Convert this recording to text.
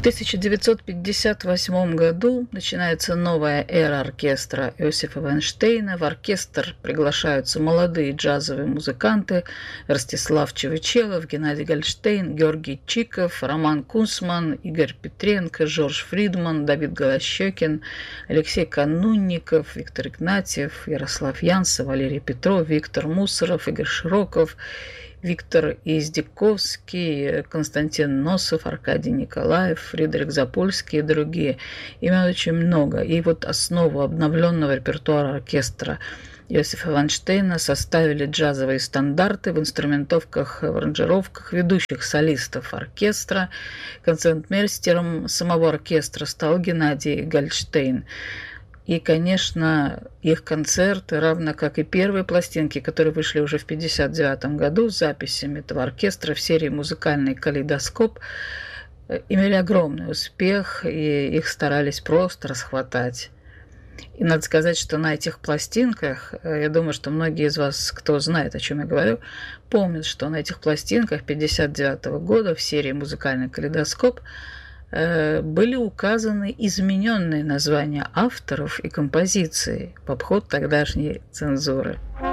В 1958 году начинается новая эра оркестра Иосифа Вайнштейна. В оркестр приглашаются молодые джазовые музыканты: Ростислав Чевычелов, Геннадий Гольштейн, Георгий Чиков, Роман Кунцман, Игорь Петренко, Жорж Фридман, Давид Голощёкин, Алексей Канунников, Виктор Игнатьев, Ярослав Янса, Валерий Петров, Виктор Мусоров, Игорь Широков, Виктор Издиковский, Константин Носов, Аркадий Николаев, Фридрих Запольский и другие. Имен очень много. И вот основу обновленного репертуара оркестра Иосифа Вайнштейна составили джазовые стандарты в инструментовках, в аранжировках ведущих солистов оркестра. Концертмейстером самого оркестра стал Геннадий Гольштейн. И, конечно, их концерты, равно как и первые пластинки, которые вышли уже в 1959 году с записями этого оркестра в серии «Музыкальный калейдоскоп», имели огромный успех, и их старались просто расхватать. И надо сказать, что на этих пластинках, я думаю, что многие из вас, кто знает, о чем я говорю, помнят, что на этих пластинках 1959 года в серии «Музыкальный калейдоскоп» были указаны измененные названия авторов и композиций в обход тогдашней цензуры.